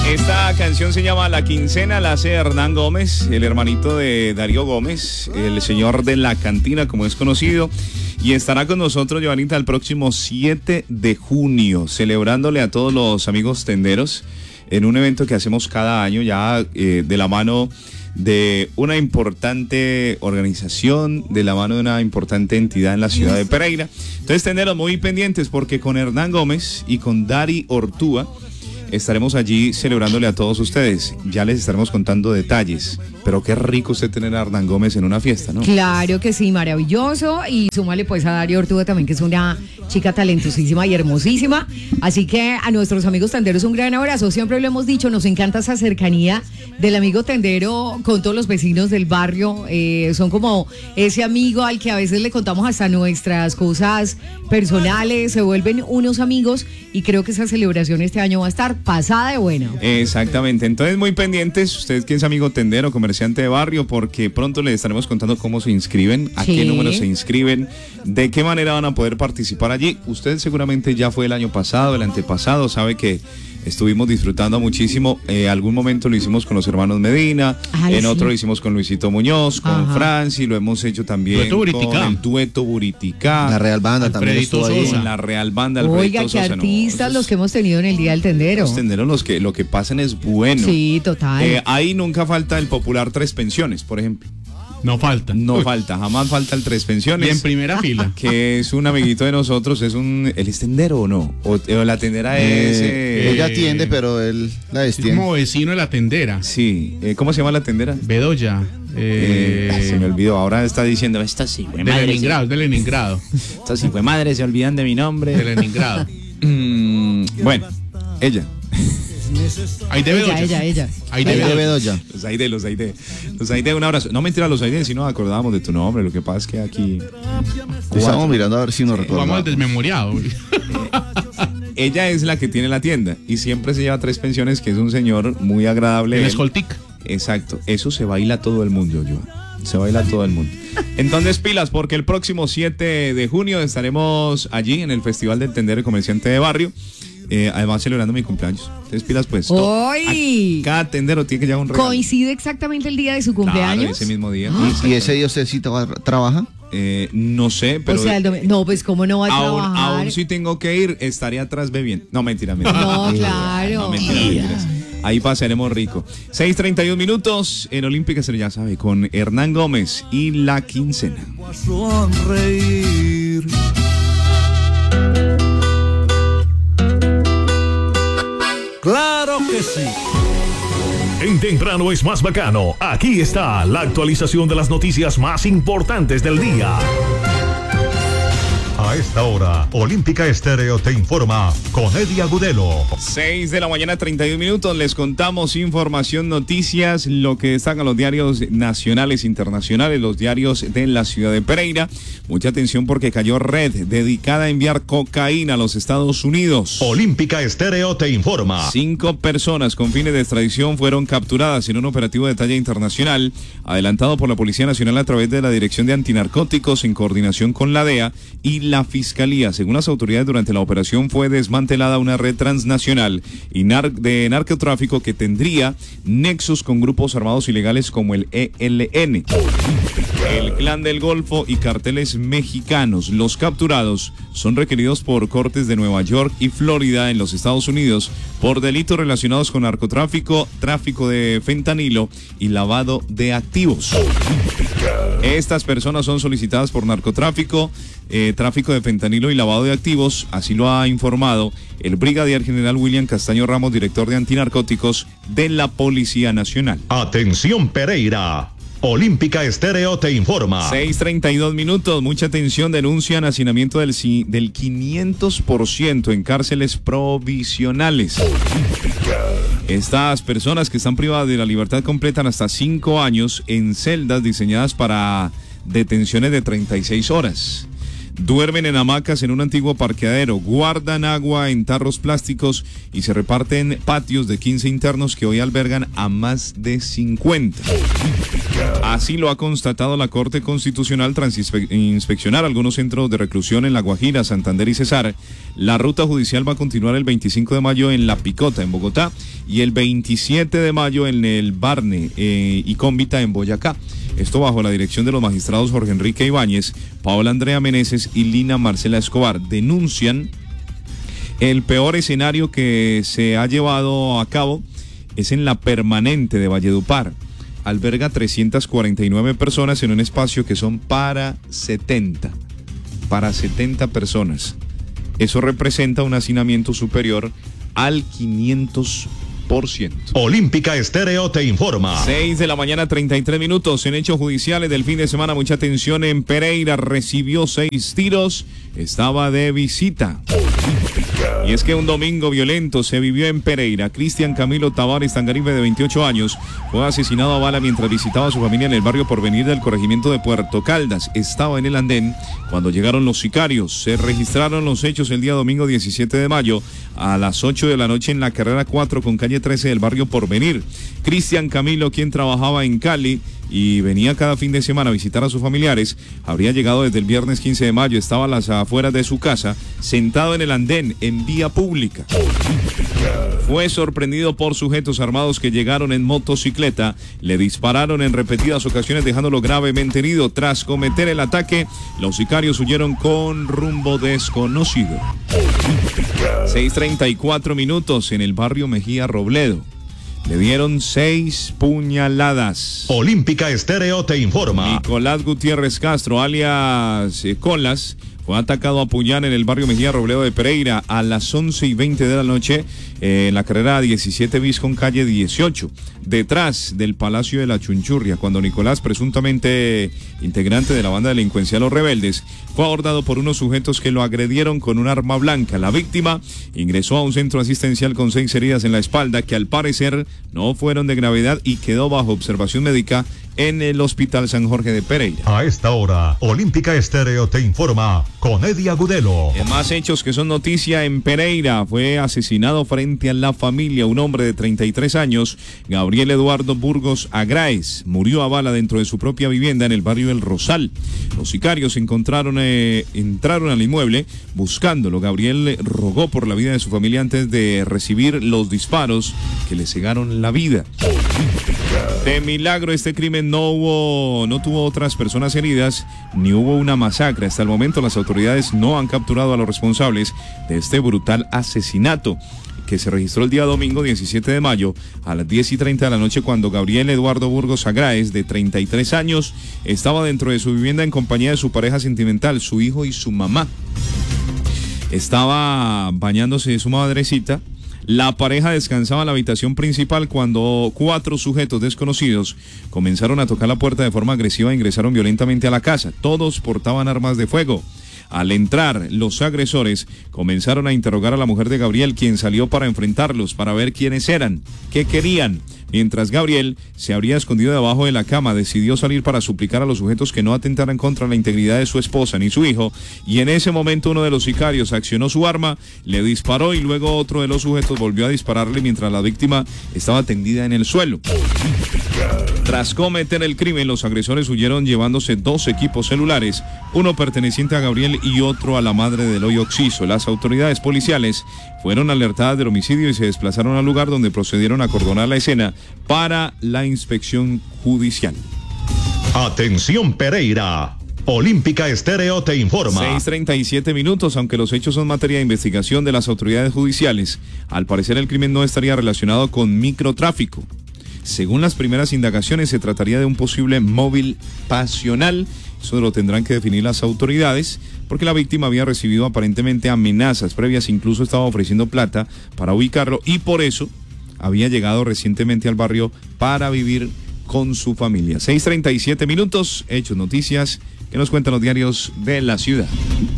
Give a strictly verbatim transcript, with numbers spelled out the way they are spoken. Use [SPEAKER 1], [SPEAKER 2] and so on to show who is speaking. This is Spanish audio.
[SPEAKER 1] Esta canción se llama La Quincena, la hace Hernán Gómez, el hermanito de Darío Gómez, el señor de la cantina, como es conocido, y estará con nosotros, Joanita, el próximo siete de junio, celebrándole a todos los amigos tenderos en un evento que hacemos cada año, ya eh, de la mano de una importante organización, de la mano de una importante entidad en la ciudad de Pereira. Entonces, tenderos muy pendientes, porque con Hernán Gómez y con Dari Ortúa estaremos allí celebrándole a todos ustedes. Ya les estaremos contando detalles. Pero qué rico usted tener a Hernán Gómez en una fiesta, ¿no?
[SPEAKER 2] Claro que sí, maravilloso. Y súmale pues a Darío Ortúa también, que es una chica talentosísima y hermosísima. Así que a nuestros amigos tenderos un gran abrazo. Siempre lo hemos dicho, nos encanta esa cercanía del amigo tendero con todos los vecinos del barrio. Eh, son como ese amigo al que a veces le contamos hasta nuestras cosas personales. Se vuelven unos amigos y creo que esa celebración este año va a estar pasada de buena.
[SPEAKER 1] Exactamente. Entonces, muy pendientes, usted que es amigo tendero, comerciante de barrio, porque pronto les estaremos contando cómo se inscriben, a
[SPEAKER 2] Sí.
[SPEAKER 1] qué número se inscriben, de qué manera van a poder participar allí. Usted seguramente ya fue el año pasado, el antepasado, sabe que estuvimos disfrutando muchísimo. Eh, algún momento lo hicimos con los hermanos Medina,
[SPEAKER 2] Ay,
[SPEAKER 1] en
[SPEAKER 2] sí.
[SPEAKER 1] otro lo hicimos con Luisito Muñoz, con
[SPEAKER 2] Ajá.
[SPEAKER 1] Franci, lo hemos hecho también
[SPEAKER 3] Dueto
[SPEAKER 1] con
[SPEAKER 3] Buriticá.
[SPEAKER 1] el dueto Buriticá,
[SPEAKER 4] La Real Banda también
[SPEAKER 3] Alfredito
[SPEAKER 4] estuvo ahí.
[SPEAKER 3] Sosa.
[SPEAKER 1] con la Real Banda,
[SPEAKER 2] Oiga,
[SPEAKER 1] Alfredito
[SPEAKER 2] qué
[SPEAKER 1] Sosa, no,
[SPEAKER 2] artistas
[SPEAKER 1] esos-
[SPEAKER 2] los que hemos tenido en el Día del Tendero.
[SPEAKER 1] los tenderos, los que, lo que pasan es bueno.
[SPEAKER 2] Sí, total.
[SPEAKER 1] Eh, ahí nunca falta el popular Tres Pensiones, por ejemplo.
[SPEAKER 3] No falta.
[SPEAKER 1] No
[SPEAKER 3] Uy,
[SPEAKER 1] falta, jamás falta el Tres
[SPEAKER 3] Y
[SPEAKER 1] Pensiones.
[SPEAKER 3] en primera fila.
[SPEAKER 1] Que es un amiguito de nosotros, es un... ¿El es tendero o no? O, o la tendera es...
[SPEAKER 4] Eh,
[SPEAKER 1] eh,
[SPEAKER 4] ella atiende, pero él la
[SPEAKER 3] Es
[SPEAKER 4] destiende.
[SPEAKER 3] como vecino de la tendera.
[SPEAKER 1] sí, eh, ¿cómo se llama la tendera?
[SPEAKER 3] Bedoya.
[SPEAKER 1] Eh,
[SPEAKER 3] Eh,
[SPEAKER 1] se me olvidó, ahora está diciendo, esta sí fue
[SPEAKER 3] de
[SPEAKER 1] madre,
[SPEAKER 3] Leningrado, es de Leningrado.
[SPEAKER 1] esta sí fue madre, se olvidan de mi
[SPEAKER 3] De
[SPEAKER 1] nombre.
[SPEAKER 3] Leningrado.
[SPEAKER 1] Mm, bueno, ella.
[SPEAKER 3] Ahí de
[SPEAKER 2] ella,
[SPEAKER 3] Bedoya.
[SPEAKER 2] ella, ella.
[SPEAKER 3] Ahí
[SPEAKER 4] Ahí
[SPEAKER 3] de
[SPEAKER 4] de
[SPEAKER 3] Bedoya.
[SPEAKER 4] Bedoya.
[SPEAKER 1] Los Aide, los Aide. Los Aide, un abrazo. No mentira, los Aide, si nos acordábamos de tu nombre, lo que pasa es que aquí...
[SPEAKER 4] Estamos mirando a ver si nos
[SPEAKER 3] Vamos
[SPEAKER 4] recordamos.
[SPEAKER 3] al desmemoriado.
[SPEAKER 1] Ella es la que tiene la tienda y siempre se lleva Tres Pensiones, que es un señor muy agradable.
[SPEAKER 3] El
[SPEAKER 1] Él-
[SPEAKER 3] escoltic.
[SPEAKER 1] Exacto, eso se baila todo el mundo, yo. Se baila todo el mundo. Entonces, pilas, porque el próximo siete de junio estaremos allí en el Festival del Tendero y Comerciante de Barrio. Eh, además, celebrando mi cumpleaños. Entonces, pilas, pues. to-
[SPEAKER 2] ¡Hoy!
[SPEAKER 1] a- Cada tendero tiene que llevar un regalo.
[SPEAKER 2] ¿Coincide exactamente el día de su
[SPEAKER 1] Claro,
[SPEAKER 2] cumpleaños?
[SPEAKER 1] ese mismo día.
[SPEAKER 4] ¿Y ese día usted sí tra- trabaja?
[SPEAKER 1] Eh, no sé, pero.
[SPEAKER 2] o sea, el domi- no, pues cómo no va a
[SPEAKER 1] aún,
[SPEAKER 2] trabajar.
[SPEAKER 1] aún si tengo que ir, estaría atrás bebiendo. No, mentira, mentira.
[SPEAKER 2] No, claro.
[SPEAKER 1] No, mentira, mentiras. Ahí pasaremos rico. seis treinta y un minutos en Olímpica, se ya sabe, con Hernán Gómez y La Quincena.
[SPEAKER 5] A sonreír. Claro que sí.
[SPEAKER 6] En Temprano es más bacano. Aquí está la actualización de las noticias más importantes del día. A esta hora, Olímpica Estéreo te informa con Eddie Agudelo.
[SPEAKER 1] seis de la mañana, treinta y un minutos. Les contamos información, noticias, lo que destacan los diarios nacionales, internacionales, los diarios de la ciudad de Pereira. Mucha atención porque cayó red dedicada a enviar cocaína a los Estados Unidos.
[SPEAKER 6] Olímpica Estéreo te informa.
[SPEAKER 1] Cinco personas con fines de extradición fueron capturadas en un operativo de talla internacional adelantado por la Policía Nacional a través de la Dirección de Antinarcóticos en coordinación con la D E A y la Fiscalía. Según las autoridades, durante la operación fue desmantelada una red transnacional y nar- de narcotráfico que tendría nexos con grupos armados ilegales como el E L N, el Clan del Golfo y carteles mexicanos. Los capturados son requeridos por cortes de Nueva York y Florida en los Estados Unidos por delitos relacionados con narcotráfico, tráfico de fentanilo y lavado de activos. Estas personas son solicitadas por narcotráfico, eh, tráfico de fentanilo y lavado de activos, así lo ha informado el brigadier general William Castaño Ramos, director de antinarcóticos de la Policía Nacional.
[SPEAKER 6] Atención Pereira. Olímpica Estéreo te informa.
[SPEAKER 1] seis treinta y dos minutos, mucha atención, denuncian hacinamiento del, ci- del quinientos por ciento en cárceles provisionales. Estas personas que están privadas de la libertad completan hasta cinco años en celdas diseñadas para detenciones de treinta y seis horas. Duermen en hamacas en un antiguo parqueadero, guardan agua en tarros plásticos y se reparten patios de quince internos que hoy albergan a más de cincuenta. Así lo ha constatado la Corte Constitucional tras inspe- inspeccionar algunos centros de reclusión en La Guajira, Santander y Cesar. La ruta judicial va a continuar el veinticinco de mayo en La Picota, en Bogotá, y el veintisiete de mayo en el Barne eh, y Cómbita, en Boyacá. Esto bajo la dirección de los magistrados Jorge Enrique Ibáñez, Paola Andrea Meneses y Lina Marcela Escobar. Denuncian el peor escenario que se ha llevado a cabo es en la Permanente de Valledupar. Alberga trescientas cuarenta y nueve personas en un espacio que son para setenta. Para setenta personas. Eso representa un hacinamiento superior al quinientos por ciento.
[SPEAKER 6] Olímpica Estéreo te informa.
[SPEAKER 1] seis de la mañana, treinta y tres minutos. En hechos judiciales del fin de semana, mucha atención en Pereira. Recibió seis tiros. Estaba de visita. Y es que un domingo violento se vivió en Pereira. Cristian Camilo Tavares Tangarife, de veintiocho años, fue asesinado a bala mientras visitaba a su familia en el barrio Porvenir del corregimiento de Puerto Caldas. Estaba en el andén cuando llegaron los sicarios. Se registraron los hechos el día domingo diecisiete de mayo a las ocho de la noche en la carrera cuatro con calle trece del barrio Porvenir. Cristian Camilo, quien trabajaba en Cali y venía cada fin de semana a visitar a sus familiares, habría llegado desde el viernes quince de mayo, estaba a las afueras de su casa, sentado en el andén, en vía pública. Fue sorprendido por sujetos armados que llegaron en motocicleta, le dispararon en repetidas ocasiones dejándolo gravemente herido. Tras cometer el ataque, los sicarios huyeron con rumbo desconocido. seis treinta y cuatro minutos en el barrio Mejía Robledo. Le dieron seis puñaladas.
[SPEAKER 6] Olímpica Estéreo te informa.
[SPEAKER 1] Nicolás Gutiérrez Castro, alias eh, Colas, fue atacado a puñal en el barrio Mejía Robledo de Pereira a las once y veinte de la noche eh, en la carrera diecisiete bis con calle dieciocho, detrás del Palacio de la Chunchurria, cuando Nicolás, presuntamente integrante de la banda delincuencial Los Rebeldes, fue abordado por unos sujetos que lo agredieron con un arma blanca. La víctima ingresó a un centro asistencial con seis heridas en la espalda que al parecer no fueron de gravedad y quedó bajo observación médica en el Hospital San Jorge de Pereira.
[SPEAKER 6] A esta hora, Olímpica Estéreo te informa con Eddie Agudelo.
[SPEAKER 1] En más hechos que son noticia en Pereira, fue asesinado frente a la familia un hombre de treinta y tres años, Gabriel Eduardo Burgos Agráez. Murió a bala dentro de su propia vivienda en el barrio El Rosal. Los sicarios encontraron, eh, entraron al inmueble buscándolo. Gabriel rogó por la vida de su familia antes de recibir los disparos que le cegaron la vida. De milagro, este crimen no hubo, no tuvo otras personas heridas, ni hubo una masacre. Hasta el momento las autoridades no han capturado a los responsables de este brutal asesinato que se registró el día domingo diecisiete de mayo a las diez y treinta de la noche, cuando Gabriel Eduardo Burgos Agráez, de treinta y tres años, estaba dentro de su vivienda en compañía de su pareja sentimental, su hijo y su mamá. Estaba bañándose su madrecita. La pareja descansaba en la habitación principal cuando cuatro sujetos desconocidos comenzaron a tocar la puerta de forma agresiva e ingresaron violentamente a la casa. Todos portaban armas de fuego. Al entrar, los agresores comenzaron a interrogar a la mujer de Gabriel, quien salió para enfrentarlos, para ver quiénes eran, qué querían. Mientras Gabriel se habría escondido debajo de la cama, decidió salir para suplicar a los sujetos que no atentaran contra la integridad de su esposa ni su hijo, y en ese momento uno de los sicarios accionó su arma, le disparó y luego otro de los sujetos volvió a dispararle mientras la víctima estaba tendida en el suelo. Tras cometer el crimen, los agresores huyeron llevándose dos equipos celulares, uno perteneciente a Gabriel y otro a la madre del hoy occiso. Las autoridades policiales fueron alertadas del homicidio y se desplazaron al lugar, donde procedieron a acordonar la escena para la inspección judicial.
[SPEAKER 6] Atención Pereira. Olímpica Estéreo te informa.
[SPEAKER 1] seis treinta y siete minutos, aunque los hechos son materia de investigación de las autoridades judiciales, al parecer el crimen no estaría relacionado con microtráfico. Según las primeras indagaciones, se trataría de un posible móvil pasional. Eso lo tendrán que definir las autoridades, porque la víctima había recibido aparentemente amenazas previas, incluso estaba ofreciendo plata para ubicarlo, y por eso había llegado recientemente al barrio para vivir con su familia. seis treinta y siete minutos, hechos, noticias que nos cuentan los diarios de la ciudad.